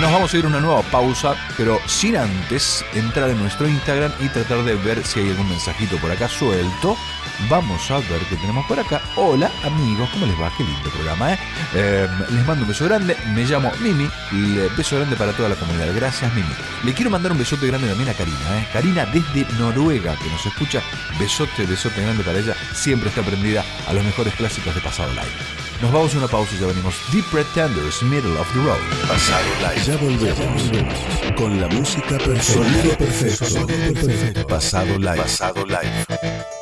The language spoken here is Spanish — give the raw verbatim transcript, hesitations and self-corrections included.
Nos vamos a ir a una nueva pausa, pero sin antes entrar en nuestro Instagram y tratar de ver si hay algún mensajito por acá suelto. Vamos a ver qué tenemos por acá. Hola amigos, ¿cómo les va? Qué lindo programa, ¿eh? eh les mando un beso grande. Me llamo Mimi. Le beso grande para toda la comunidad. Gracias, Mimi. Le quiero mandar un besote grande también a Karina, ¿eh? Karina desde Noruega, que nos escucha. Besote, besote grande para ella. Siempre está prendida a los mejores clásicos de Pasado Live. Nos vamos a una pausa y ya venimos. The Pretenders, Middle of the Road. Pasado Live. Ya volvemos. Con la música perfecta. Sonido perfecto. Sonido perfecto. Pasado Live. Pasado Live.